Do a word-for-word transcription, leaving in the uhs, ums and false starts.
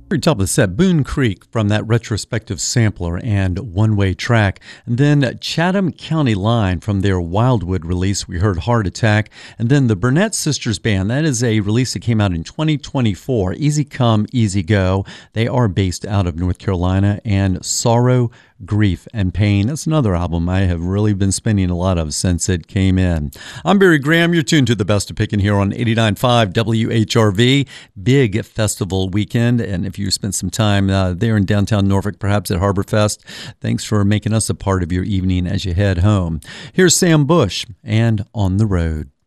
Very top of the set, Boone Creek from that retrospective sampler and one-way track. And then Chatham County Line from their Wildwood release, we heard Heart Attack. And then the Burnett Sisters Band, that is a release that came out in twenty twenty-four, Easy Come, Easy Go. They are based out of North Carolina. And Sorrow, Grief, and Pain. That's another album I have really been spinning a lot of since it came in. I'm Barry Graham. You're tuned to the Best of Pickin' here on eighty-nine point five W H R V. Big festival weekend, and if you spent some time uh, there in downtown Norfolk, perhaps at Harborfest, thanks for making us a part of your evening as you head home. Here's Sam Bush and On the Road.